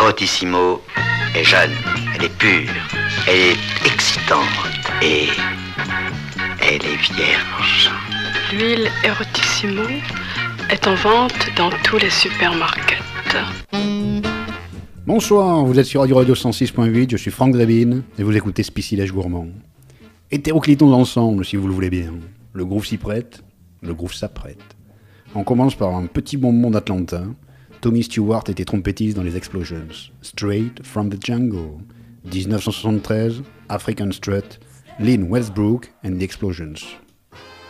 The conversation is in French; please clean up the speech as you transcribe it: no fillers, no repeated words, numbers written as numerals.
Erotissimo est jeune, elle est pure, elle est excitante et elle est vierge. L'huile Erotissimo est en vente dans tous les supermarkets. Bonsoir, vous êtes sur Radio 106.8, je suis Franck Drebin et vous écoutez Spicilège Gourmand. Hétéroclitons ensemble si vous le voulez bien. Le groove s'y prête, le groove s'apprête. On commence par un petit bonbon d'Atlanta. Tommy Stewart était trompettiste dans les Explosions. Straight from the Jungle. 1973, African Strut, Lynn Westbrook and the Explosions.